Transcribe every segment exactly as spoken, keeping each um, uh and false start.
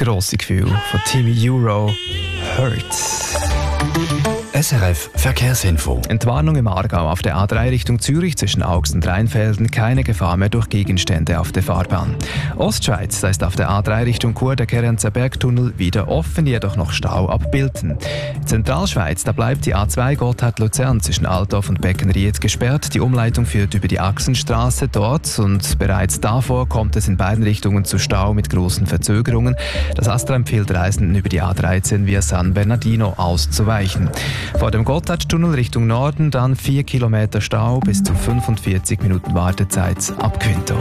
grosse Gefühl von Timmy Euro, Hurts. S R F Verkehrsinfo. Entwarnung im Aargau auf der A drei Richtung Zürich zwischen Augs und Rheinfelden. Keine Gefahr mehr durch Gegenstände auf der Fahrbahn. Ostschweiz, da ist auf der A drei Richtung Chur der Kerenzer Bergtunnel wieder offen, jedoch noch Stau ab Bilten. Zentralschweiz, da bleibt die A zwei Gotthard-Luzern zwischen Altdorf und Beckenried gesperrt. Die Umleitung führt über die Achsenstraße dort und bereits davor kommt es in beiden Richtungen zu Stau mit großen Verzögerungen. Das ASTRA empfiehlt Reisenden über die A dreizehn via San Bernardino auszuweichen. Vor dem Gotthardtunnel Richtung Norden dann vier Kilometer Stau bis zu fünfundvierzig Minuten Wartezeit ab Quinto.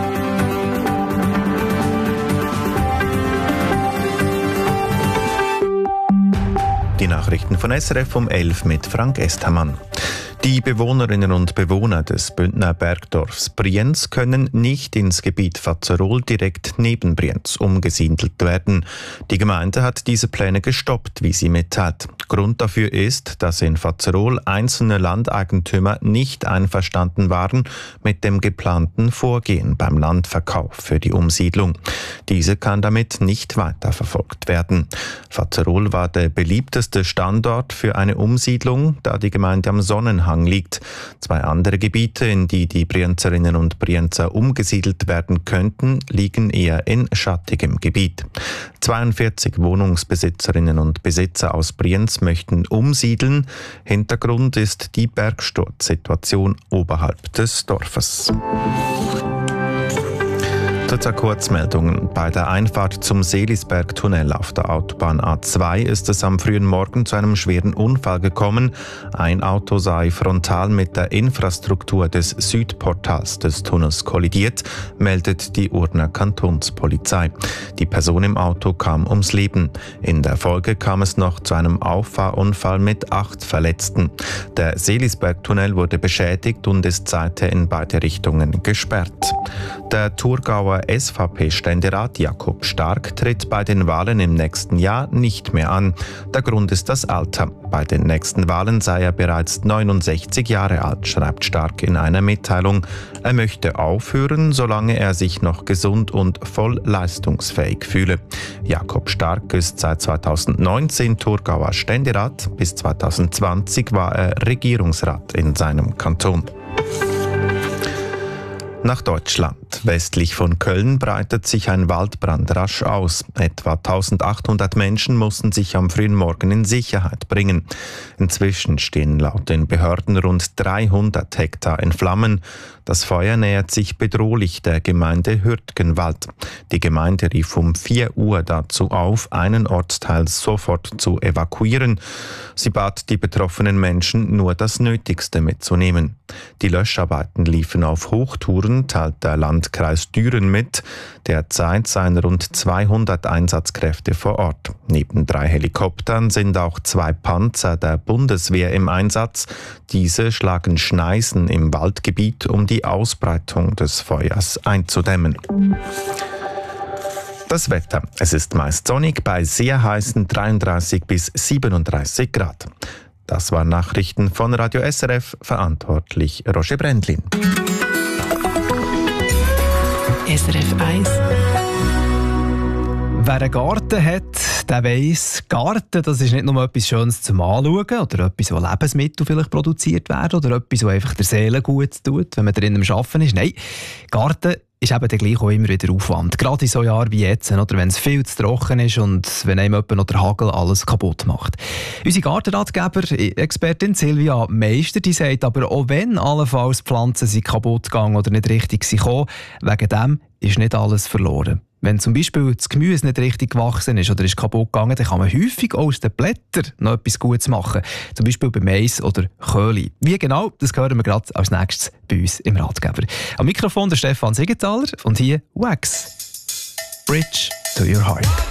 Die Nachrichten von S R F um elf mit Frank Estermann. Die Bewohnerinnen und Bewohner des Bündner Bergdorfs Brienz können nicht ins Gebiet Vazerol direkt neben Brienz umgesiedelt werden. Die Gemeinde hat diese Pläne gestoppt, wie sie mitteilt. Grund dafür ist, dass in Vazerol einzelne Landeigentümer nicht einverstanden waren mit dem geplanten Vorgehen beim Landverkauf für die Umsiedlung. Diese kann damit nicht weiterverfolgt werden. Vazerol war der beliebteste Standort für eine Umsiedlung, da die Gemeinde am Sonnenhang liegt. Zwei andere Gebiete, in die die Brienzerinnen und Brienzer umgesiedelt werden könnten, liegen eher in schattigem Gebiet. zweiundvierzig Wohnungsbesitzerinnen und Besitzer aus Brienz möchten umsiedeln. Hintergrund ist die Bergsturzsituation oberhalb des Dorfes. Zur Kurzmeldungen. Bei der Einfahrt zum Seelisberg-Tunnel auf der Autobahn A zwei ist es am frühen Morgen zu einem schweren Unfall gekommen. Ein Auto sei frontal mit der Infrastruktur des Südportals des Tunnels kollidiert, meldet die Urner Kantonspolizei. Die Person im Auto kam ums Leben. In der Folge kam es noch zu einem Auffahrunfall mit acht Verletzten. Der Seelisberg-Tunnel wurde beschädigt und ist seither in beide Richtungen gesperrt. Der Thurgauer S V P-Ständerat Jakob Stark tritt bei den Wahlen im nächsten Jahr nicht mehr an. Der Grund ist das Alter. Bei den nächsten Wahlen sei er bereits neunundsechzig Jahre alt, schreibt Stark in einer Mitteilung. Er möchte aufhören, solange er sich noch gesund und voll leistungsfähig fühle. Jakob Stark ist seit zweitausendneunzehn Thurgauer Ständerat. Bis zweitausendzwanzig war er Regierungsrat in seinem Kanton. Nach Deutschland. Westlich von Köln breitet sich ein Waldbrand rasch aus. Etwa eintausendachthundert Menschen mussten sich am frühen Morgen in Sicherheit bringen. Inzwischen stehen laut den Behörden rund dreihundert Hektar in Flammen. Das Feuer nähert sich bedrohlich der Gemeinde Hürtgenwald. Die Gemeinde rief um vier Uhr dazu auf, einen Ortsteil sofort zu evakuieren. Sie bat die betroffenen Menschen, nur das Nötigste mitzunehmen. Die Löscharbeiten liefen auf Hochtouren, teilt der Landkreis Düren mit. Derzeit seien rund zweihundert Einsatzkräfte vor Ort. Neben drei Helikoptern sind auch zwei Panzer der Bundeswehr im Einsatz. Diese schlagen Schneisen im Waldgebiet, um die Ausbreitung des Feuers einzudämmen. Das Wetter. Es ist meist sonnig bei sehr heißen dreiunddreißig bis siebenunddreißig Grad. Das waren Nachrichten von Radio S R F, verantwortlich Roger Brändlin. S R F eins. Wer einen Garten hat, der weiss, Garten, das ist nicht nur etwas Schönes zum Anschauen oder etwas, wo Lebensmittel vielleicht produziert werden oder etwas, was einfach der Seele gut tut, wenn man drinnen am Arbeiten ist. Nein, Garten ist eben dann gleich auch immer wieder Aufwand. Gerade in so Jahren wie jetzt, oder wenn es viel zu trocken ist und wenn einem jemand noch der Hagel alles kaputt macht. Unsere Gartenratgeber, Expertin Silvia Meister, die sagt aber, auch wenn allenfalls Pflanzen sind kaputt gegangen oder nicht richtig sind gekommen, wegen dem ist nicht alles verloren. Wenn zum Beispiel das Gemüse nicht richtig gewachsen ist oder ist kaputt gegangen, dann kann man häufig auch aus den Blättern noch etwas Gutes machen. Zum Beispiel bei Mais oder Köhli. Wie genau, das hören wir gerade als nächstes bei uns im Ratgeber. Am Mikrofon der Stefan Siegenthaler und hier Wax. Bridge to your heart.